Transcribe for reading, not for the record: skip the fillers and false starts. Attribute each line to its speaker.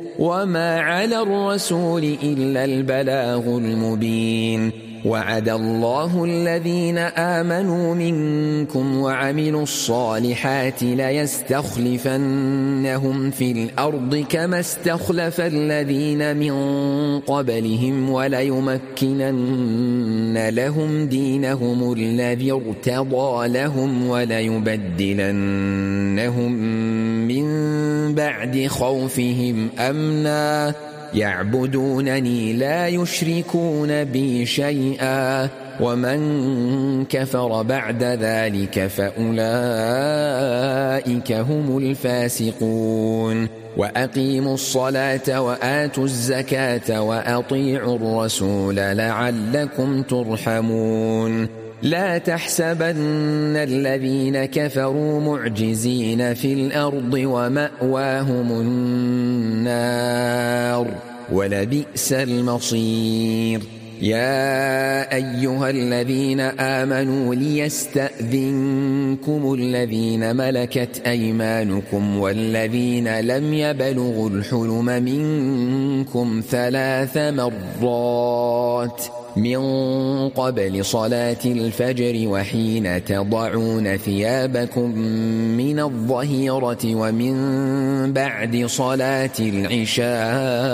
Speaker 1: وما على الرسول إلا البلاغ المبين وعد الله الذين آمنوا منكم وعملوا الصالحات ليستخلفنهم في الأرض كما استخلف الذين من قبلهم وليمكنن لهم دينهم الذي ارتضى لهم وليبدلنهم من بعد خوفهم أمنا يعبدونني لا يشركون بي شيئا ومن كفر بعد ذلك فأولئك هم الفاسقون وأقيموا الصلاة وآتوا الزكاة وأطيعوا الرسول لعلكم ترحمون لا تحسبن الذين كفروا معجزين في الأرض ومأواهم النار ولبئس المصير يا أيها الذين آمنوا ليستأذنكم الذين ملكت أيمانكم والذين لم يبلغوا الحلم منكم 3 مرات من قبل صلاة الفجر وحين تضعون ثيابكم من الظهيرة ومن بعد صلاة العشاء